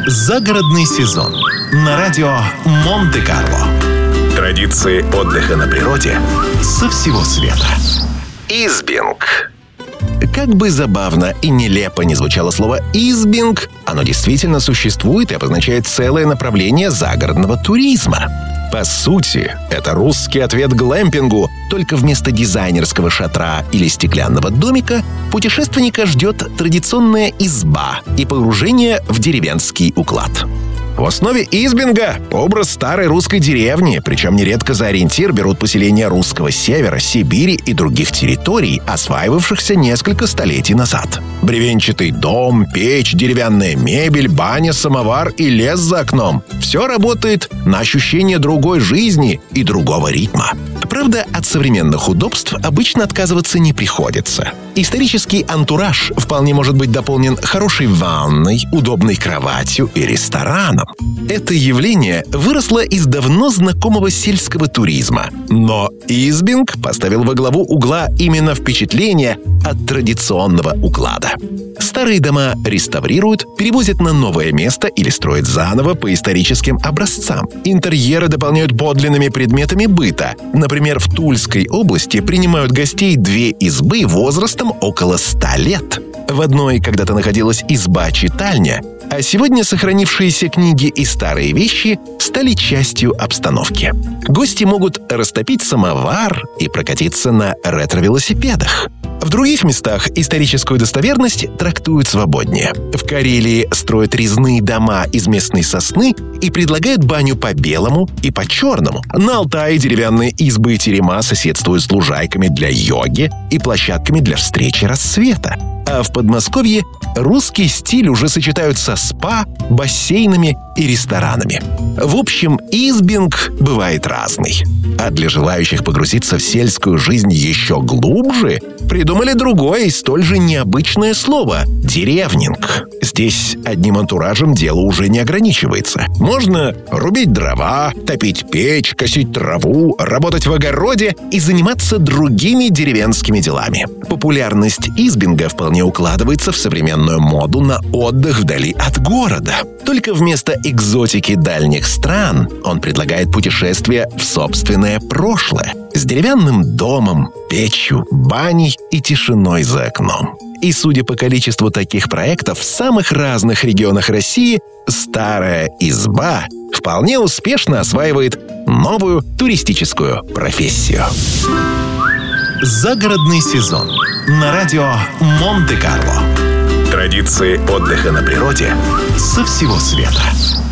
Загородный сезон на радио Монте-Карло. Традиции отдыха на природе со всего света. Избинг. Как бы забавно и нелепо не звучало слово «избинг», оно действительно существует и обозначает целое направление загородного туризма. По сути, это русский ответ глэмпингу, только вместо дизайнерского шатра или стеклянного домика путешественника ждет традиционная изба и погружение в деревенский уклад. В основе избинга образ старой русской деревни, причем нередко за ориентир берут поселения русского севера, Сибири и других территорий, осваивавшихся несколько столетий назад. Бревенчатый дом, печь, деревянная мебель, баня, самовар и лес за окном – все работает на ощущение другой жизни и другого ритма. Правда, от современных удобств обычно отказываться не приходится. Исторический антураж вполне может быть дополнен хорошей ванной, удобной кроватью и рестораном. Это явление выросло из давно знакомого сельского туризма. Но избинг поставил во главу угла именно впечатление от традиционного уклада. Старые дома реставрируют, перевозят на новое место или строят заново по историческим образцам. Интерьеры дополняют подлинными предметами быта. Например, в Тульской области принимают гостей 2 избы возрастом около 100 лет. В одной когда-то находилась изба-читальня, а сегодня сохранившиеся книги и старые вещи стали частью обстановки. Гости могут растопить самовар и прокатиться на ретро-велосипедах. В других местах историческую достоверность трактуют свободнее. В Карелии строят резные дома из местной сосны и предлагают баню по-белому и по-черному. На Алтае деревянные избы и терема соседствуют с лужайками для йоги и площадками для встречи рассвета. А в Подмосковье русский стиль уже сочетают со спа, бассейнами и ресторанами. В общем, избинг бывает разный. А для желающих погрузиться в сельскую жизнь еще глубже придумали другое и столь же необычное слово – деревнинг. Здесь одним антуражем дело уже не ограничивается. Можно рубить дрова, топить печь, косить траву, работать в огороде и заниматься другими деревенскими делами. Популярность избинга вполне укладывается в современную моду на отдых вдали от города. Только вместо экзотики дальних стран он предлагает путешествие в собственное прошлое с деревянным домом, печью, баней и тишиной за окном. И судя по количеству таких проектов в самых разных регионах России, старая изба вполне успешно осваивает новую туристическую профессию. Загородный сезон на радио Монте-Карло. Традиции отдыха на природе со всего света.